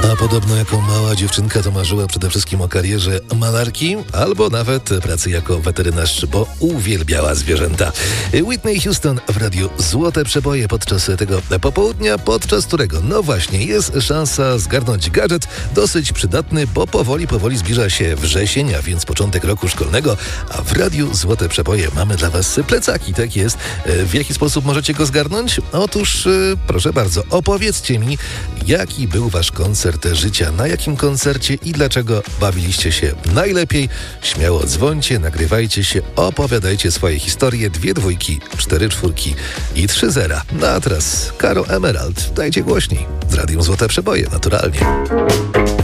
A podobno jako mała dziewczynka to marzyła przede wszystkim o karierze malarki albo nawet pracy jako weterynarz, bo uwielbiała zwierzęta. Whitney Houston w radiu Złote Przeboje podczas tego popołudnia, podczas którego, no właśnie, jest szansa zgarnąć gadżet dosyć przydatny, bo powoli zbliża się wrzesień, a więc początek roku szkolnego, a w radiu Złote Przeboje mamy dla Was plecaki, tak jest. W jaki sposób możecie go zgarnąć? Otóż, proszę bardzo, opowiedzcie mi, jaki był Wasz koncert życia, na jakim koncercie i dlaczego bawiliście się najlepiej. Śmiało dzwońcie, nagrywajcie się, opowiadajcie swoje historie. 2 dwójki, 4 czwórki i 3 zera. No a teraz Caro Emerald, dajcie głośniej. Z Radium Złote Przeboje, naturalnie.